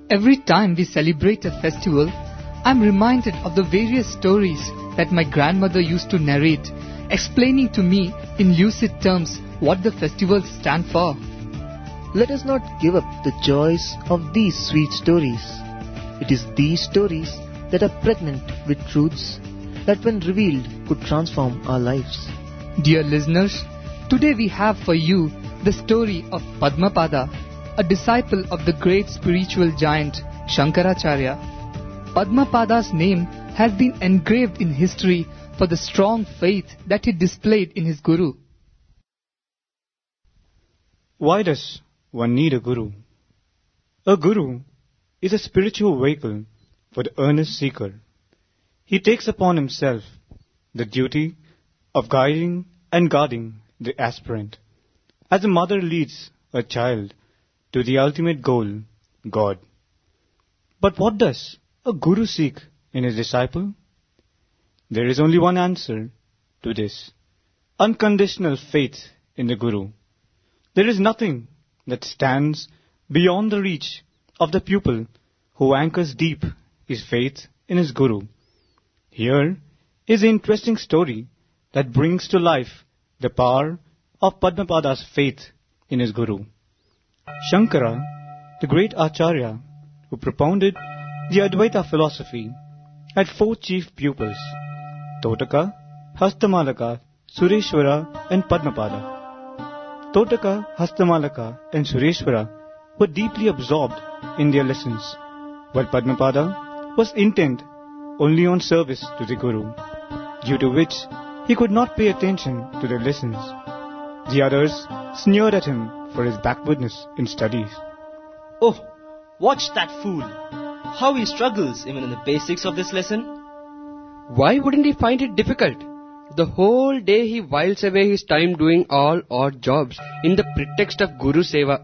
Every time we celebrate a festival, I'm reminded of the various stories that my grandmother used to narrate, explaining to me in lucid terms what the festivals stand for. Let us not give up the joys of these sweet stories. It is these stories that are pregnant with truths that when revealed could transform our lives. Dear listeners, today we have for you the story of Padmapada, a disciple of the great spiritual giant Shankaracharya. Padmapada's name has been engraved in history for the strong faith that he displayed in his Guru. Why does one need a Guru? A Guru is a spiritual vehicle for the earnest seeker. He takes upon himself the duty of guiding and guarding the aspirant, as a mother leads a child to the ultimate goal, God. But what does a Guru seek in his disciple? There is only one answer to this: unconditional faith in the Guru. There is nothing that stands beyond the reach of the pupil who anchors deep his faith in his Guru. Here is an interesting story that brings to life the power of Padmapada's faith in his Guru. Shankara, the great Acharya who propounded the Advaita philosophy, had 4 chief pupils: Totaka, Hastamalaka, Sureshwara and Padmapada. Totaka, Hastamalaka and Sureshwara were deeply absorbed in their lessons, while Padmapada was intent only on service to the Guru, due to which he could not pay attention to their lessons. The others sneered at him for his backwardness in studies. Oh, watch that fool! How he struggles even in the basics of this lesson. Why wouldn't he find it difficult? The whole day he whiles away his time doing all odd jobs in the pretext of Guru Seva.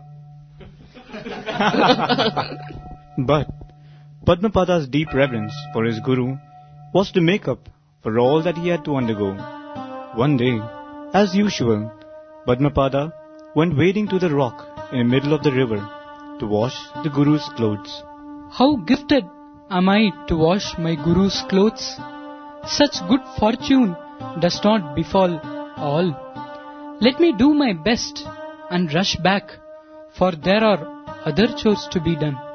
But Padmapada's deep reverence for his Guru was to make up for all that he had to undergo. One day, as usual, Padmapada went wading to the rock in the middle of the river to wash the Guru's clothes. How gifted am I to wash my Guru's clothes? Such good fortune does not befall all. Let me do my best and rush back, for there are other chores to be done.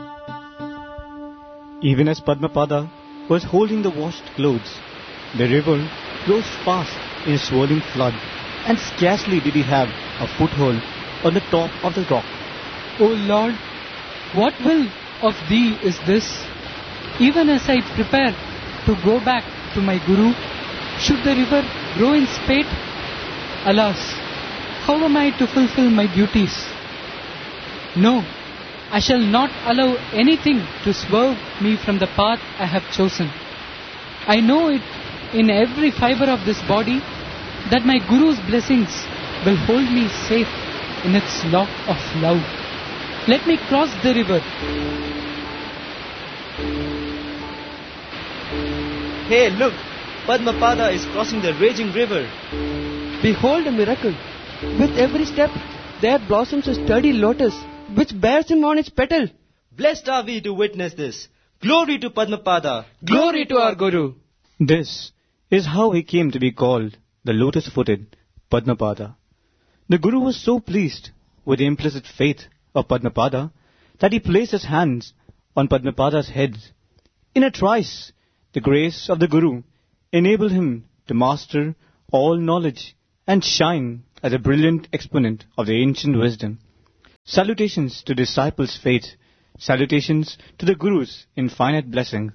Even as Padmapada was holding the washed clothes, the river rose fast in a swirling flood, and scarcely did he have a foothold on the top of the rock. O Lord, what will of thee is this? Even as I prepare to go back to my Guru, should the river grow in spate? Alas, how am I to fulfill my duties? No, I shall not allow anything to swerve me from the path I have chosen. I know it in every fiber of this body that my Guru's blessings will hold me safe in its lock of love. Let me cross the river. Hey, look! Padmapada is crossing the raging river. Behold a miracle! With every step there blossoms a sturdy lotus which bears him on its petal. Blessed are we to witness this. Glory to Padmapada. Glory to our Guru. This is how he came to be called the lotus-footed Padmapada. The Guru was so pleased with the implicit faith of Padmapada that he placed his hands on Padmapada's head. In a trice, the grace of the Guru enabled him to master all knowledge and shine as a brilliant exponent of the ancient wisdom. Salutations to disciples' faith. Salutations to the Guru's infinite blessings.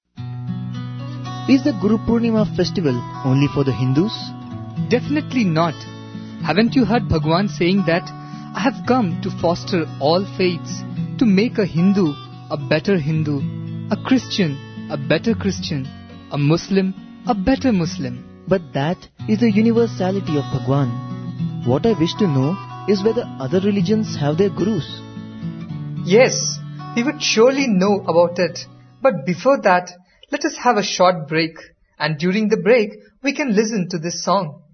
Is the Guru Purnima festival only for the Hindus? Definitely not. Haven't you heard Bhagwan saying that I have come to foster all faiths, to make a Hindu a better Hindu, a Christian a better Christian, a Muslim a better Muslim. But that is the universality of Bhagwan. What I wish to know is whether other religions have their Gurus. Yes, we would surely know about it. But before that, let us have a short break. And during the break, we can listen to this song.